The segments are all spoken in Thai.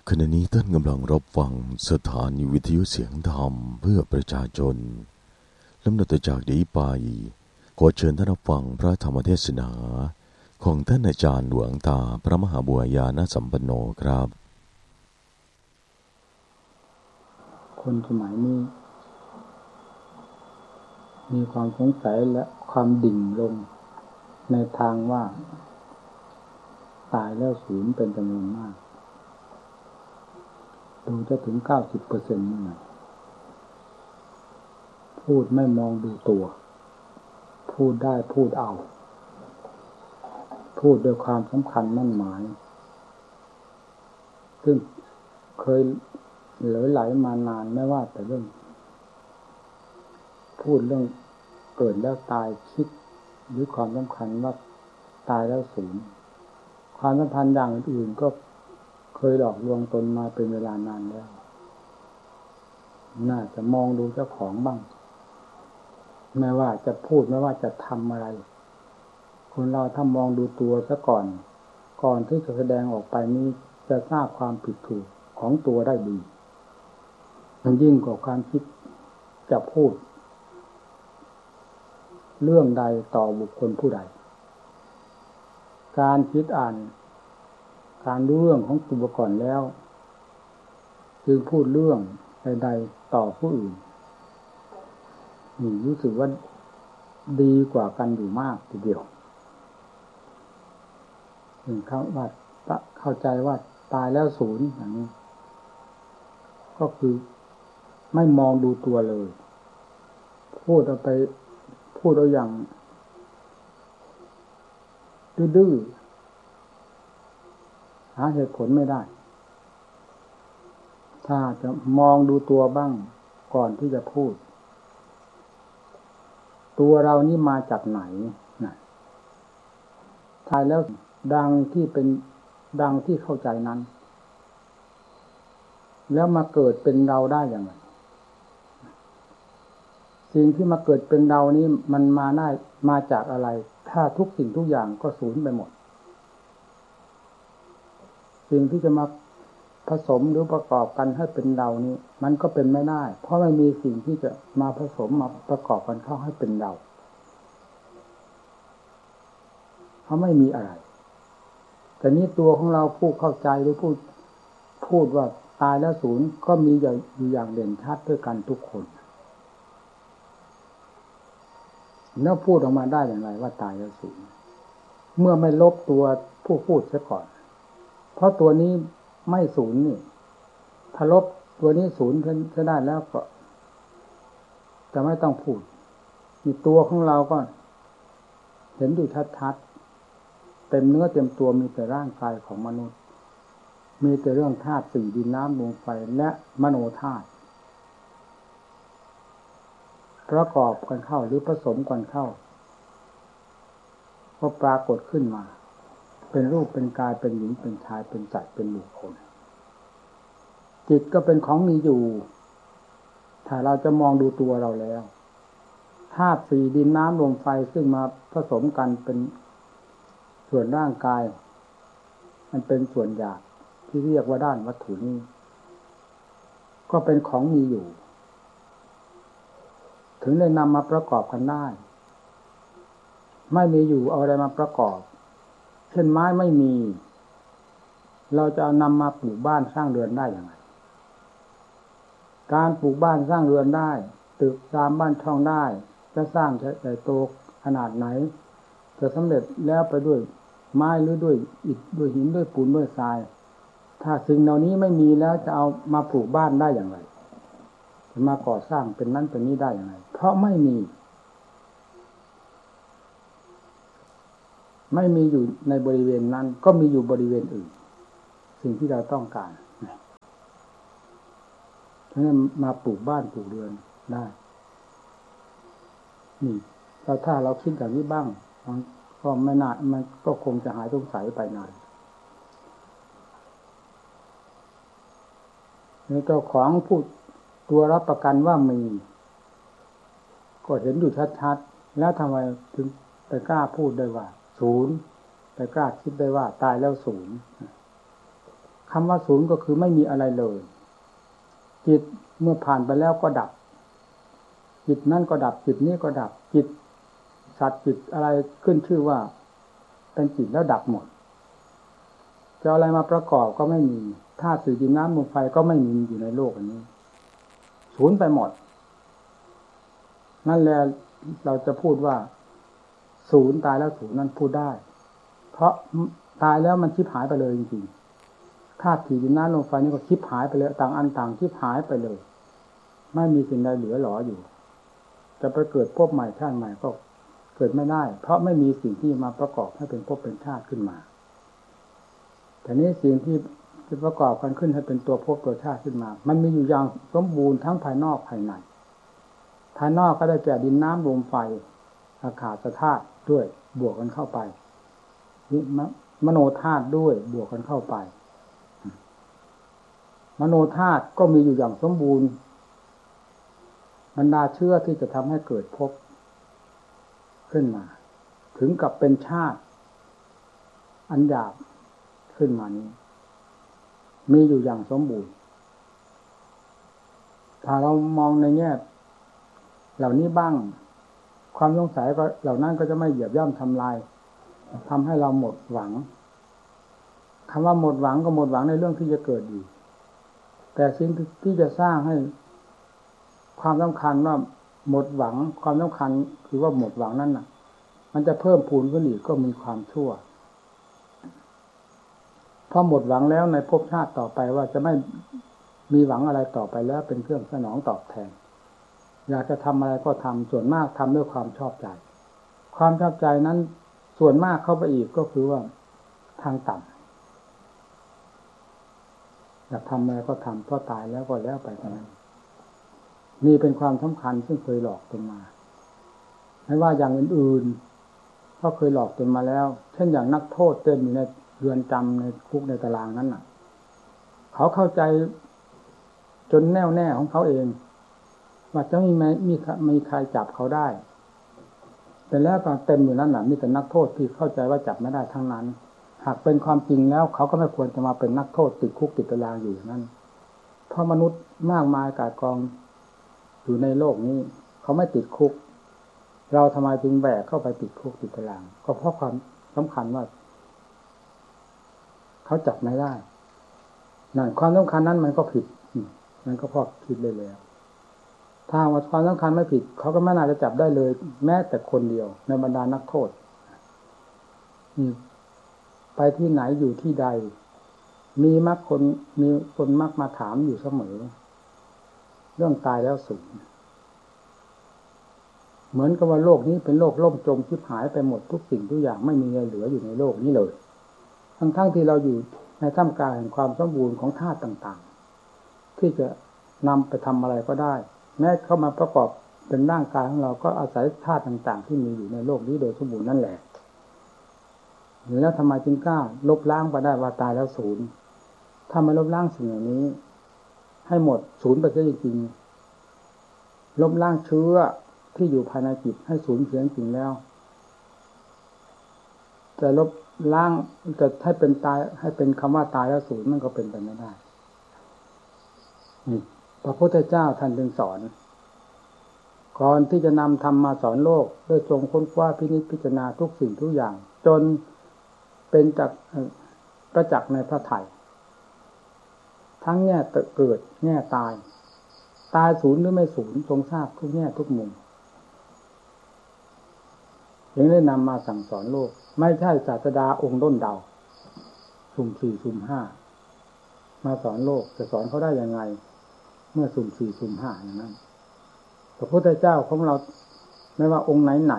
ขณะนี้ท่านกำลังรับฟังสถานีวิทยุเสียงธรรมเพื่อประชาชนลำดับจากนี้ไปขอเชิญท่านรับฟังพระธรรมเทศนาของท่านอาจารย์หลวงตาพระมหาบัวญาณสัมปันโนครับคนสมัยนี้มีความสงสัยและความดิ่งลงในทางว่าตายแล้วสูญเป็นจำนวนมากดูจะถึง 90% นี่นะพูดไม่มองดูตัวพูดได้พูดเอาพูดด้วยความสำคัญมั่นหมายซึ่งเคยเหลอไหลมานานไม่ว่าแต่เรื่องพูดเรื่องเกิดแล้วตายคิดหรือความสำคัญว่าตายแล้วสูญความสัมพันธ์อย่างอื่นก็เคยหลอกลวงตนมาเป็นเวลานานแล้วน่าจะมองดูเจ้าของบ้างไม่ว่าจะพูดไม่ว่าจะทำอะไรคนเราถ้ามองดูตัวซะก่อนที่จะแสดงออกไปนี้จะทราบความผิดถูกของตัวได้ดีมันยิ่งกว่าความคิดจะพูดเรื่องใดต่อบุคคลผู้ใดการคิดอ่านการรู้เรื่องของตัวก่อนแล้วจึงพูดเรื่องใดๆต่อผู้อื่นนี่รู้สึกว่าดีกว่ากันอยู่มากทีเดียวถึงเข้าใจว่าตายแล้วสูญอย่างนี้ก็คือไม่มองดูตัวเลยพูดเอาไปพูดเอาอย่างดื้อหาเหตุผลไม่ได้ถ้าจะมองดูตัวบ้างก่อนที่จะพูดตัวเรานี่มาจากไหนนะทายแล้วดังที่เป็นดังที่เข้าใจนั้นแล้วมาเกิดเป็นเราได้อย่างไรสิ่งที่มาเกิดเป็นเรานี้มันมาได้มาจากอะไรถ้าทุกสิ่งทุกอย่างก็สูญไปหมดสิ่งที่จะมาผสมหรือประกอบกันให้เป็นเรานี้มันก็เป็นไม่ได้เพราะไม่มีสิ่งที่จะมาผสมมาประกอบกันเข้าให้เป็นเราเพราะไม่มีอะไรแต่นี้ตัวของเราผู้เข้าใจหรือพูดว่าตายแล้วสูญก็มีอยู่อย่างเด่นชัดด้วยกันทุกคนแล้วพูดออกมาได้อย่างไรว่าตายแล้วสูญเมื่อไม่ลบตัวผู้พูดซะก่อนเพราะตัวนี้ไม่สูญนี่ถ้าลบตัวนี้สูญจะได้แล้วก็จะไม่ต้องพูดมีตัวของเราก็เห็นอยู่ชัดๆเต็มเนื้อเต็มตัวมีแต่ร่างกายของมนุษย์มีแต่เรื่องธาตุสี่ดินน้ำลมไฟและมโนธาตุประกอบกันเข้าหรือผสมกันเข้าก็ปรากฏขึ้นมาเป็นรูปเป็นกายเป็นหญิงเป็นชายเป็นสัตว์เป็นบุคคลจิตก็เป็นของมีอยู่ถ้าเราจะมองดูตัวเราแล้วธาตุสี่ดินน้ำลมไฟซึ่งมาผสมกันเป็นส่วนร่างกายมันเป็นส่วนหยาบที่เรียกว่าด้านวัตถุนี้ก็เป็นของมีอยู่ถึงได้นำมาประกอบกันได้ไม่มีอยู่เอาอะไรมาประกอบเช่นไม้ไม่มีเราจะเอานำมาปลูกบ้านสร้างเรือนได้อย่างไรการปลูกบ้านสร้างเรือนได้ตึกรามบ้านช่องได้จะสร้างใหญ่โตขนาดไหนจะสำเร็จแล้วไปด้วยไม้หรือด้วยอิฐด้วยหินด้วยปูนด้วยทรายถ้าสิ่งเหล่านี้ไม่มีแล้วจะเอามาปลูกบ้านได้อย่างไรจะมาก่อสร้างเป็นนั้นเป็นนี้ได้อย่างไรเพราะไม่มีอยู่ในบริเวณนั้นก็มีอยู่บริเวณอื่นสิ่งที่เราต้องการเพราะฉะนั้นมาปลูกบ้านปลูกเรือนได้นี่ถ้าเราคิดอย่างนี้บ้างก็ไม่น่ามันก็คงจะหายสงสัยไปนานแล้วเจ้าของพูดตัวรับประกันว่ามีก็เห็นอยู่ชัดๆแล้วทำไมถึงไปกล้าพูดได้ว่าศูนย์ไปกล้าคิดได้ว่าตายแล้วศูนย์ใคคำว่าศูนย์ก็คือไม่มีอะไรเลยจิตเมื่อผ่านไปแล้วก็ดับจิตนั่นก็ดับจิตนี้ก็ดับจิตสัตว์จิตอะไรขึ้นชื่อว่าเป็นจิตแล้วดับหมดจะอะไรมาประกอบก็ไม่มีธาตุสี่ดินน้ำลมไฟก็ไม่มีอยู่ในโลกอันนี้ศูนย์ไปหมดนั่นแหละเราจะพูดว่าศูนย์ตายแล้วศูนย์นั้นพูดได้เพราะตายแล้วมันชิบหายไปเลยจริงๆธาตุสี่ดินน้ำลมไฟนี่ก็ชิบหายไปเลยต่างอันต่างชิบหายไปเลยไม่มีสิ่งใดเหลือหลออยู่จะไปเกิดภพใหม่ชาติใหม่ก็เกิดไม่ได้เพราะไม่มีสิ่งที่มาประกอบให้เป็นภพเป็นชาติขึ้นมาแต่นี้สิ่งที่ประกอบกันขึ้นให้เป็นตัวภพตัวชาติขึ้นมามันมีอยู่อย่างสมบูรณ์ทั้งภายนอกภายในภายนอกก็ได้แก่ดินน้ำลมไฟอากาศธาตุด้วยบวกกันเข้าไปมโนธาตุด้วยบวกกันเข้าไปมโนธาตุก็มีอยู่อย่างสมบูรณ์บรรดาเชื้อที่จะทำให้เกิดภพขึ้นมาถึงกับเป็นชาติอันหยาบขึ้นมานี้มีอยู่อย่างสมบูรณ์ถ้าเรามองในแง่เหล่านี้บ้างความสงสัยก็เหล่านั้นก็จะไม่เหยียบย่ำทำลายทำให้เราหมดหวังคำว่าหมดหวังก็หมดหวังในเรื่องที่จะเกิดอยู่แต่สิ่งที่จะสร้างให้ความสำคัญว่าหมดหวังความสำคัญคือว่าหมดหวังนั่นน่ะมันจะเพิ่มพูนขึ้นอีกก็มีความชั่วพอหมดหวังแล้วในภพชาติต่อไปว่าจะไม่มีหวังอะไรต่อไปแล้วเป็นเครื่องสนองตอบแทนอยากจะทำอะไรก็ทำส่วนมากทำด้วยความชอบใจความชอบใจนั้นส่วนมากเข้าไปอีกก็คือว่าทางต่ำอยากทำอะไรก็ทำเพราะตายแล้วก็แล้วไปเท่านั้นนี่เป็นความสำคัญซึ่งเคยหลอกตนมาไม่ว่าอย่างอื่นๆก็เคยหลอกตนมาแล้วเช่นอย่างนักโทษเต็มอยู่ในเรือนจำในคุกในตารางนั้นน่ะเขาเข้าใจจนแน่วแน่ของเขาเองว่าจะมีใครจับเขาได้แต่แล้วก็เต็มอยู่นั่นน่ะมีแต่นักโทษที่เข้าใจว่าจับไม่ได้ทั้งนั้นหากเป็นความจริงแล้วเขาก็ไม่ควรจะมาเป็นนักโทษติดคุกติดตารางอยู่นั่นเพราะมนุษย์มากมายกาดกองอยู่ในโลกนี้เขาไม่ติดคุกเราทำไมจึงแบกเข้าไปติดคุกติดตารางก็เพราะความสำคัญว่าเขาจับไม่ได้นั่นความสำคัญนั้นมันก็ผิดมันก็พอคิดเลยแล้วถ้าว่าความสำคัญไม่ผิดเขาก็ไม่น่าจะจับได้เลยแม้แต่คนเดียวในบรรดานักโทษไปที่ไหนอยู่ที่ใดมีคนมักมาถามอยู่เสมอเรื่องตายแล้วสูญเหมือนกับว่าโลกนี้เป็นโลกล่มจมชิบหายไปหมดทุกสิ่งทุกอย่างไม่มีอะไรเหลืออยู่ในโลกนี้เลยทั้งที่เราอยู่ในท่ามกลางแห่งความสมบูรณ์ของธาตุต่างๆที่จะนำไปทำอะไรก็ได้แม้เข้ามาประกอบเป็นร่างกายของเราก็อาศัยธาตุต่างๆที่มีอยู่ในโลกนี้โดยสมบูรณ์นั่นแหละแล้วทำไมจึงกล้าลบล้างไปได้ว่าตายแล้วศูนย์ถ้าไม่ลบล้างสิ่งเหล่านี้ให้หมดศูนย์ไปซะจริงๆลบล้างเชื้อที่อยู่ภายในจิตให้สูญเสียจริงแล้วจะลบล้างจะให้เป็นตายให้เป็นคำว่าตายแล้วศูนย์มันก็เป็นไปไม่ได้พระพุทธเจ้าท่านจึงสอนก่อนที่จะนำธรรมมาสอนโลกได้ทรงค้นคว้าพินิจพิจารณาทุกสิ่งทุกอย่างจนเป็นจากประจักษ์ในพระทัยทั้งแง่เกิดแง่ตายศูนย์หรือไม่ศูนย์ทรงทราบทุกแง่ทุกมุมยังได้นำมาสั่งสอนโลกไม่ใช่ศาสดาองค์ด้นเดาสุ่มสี่สุ่มห้ามาสอนโลกจะสอนเขาได้ยังไงเมื่อสุ่มสี่สุ่มห้าอย่างนั้นพระพุทธเจ้าของเราไม่ว่าองค์ไหน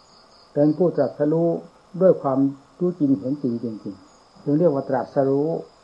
เป็นผู้ตรัสรู้ด้วยความรู้จริงเห็นจริงจริงๆจึงเรียกว่าตรัสรู้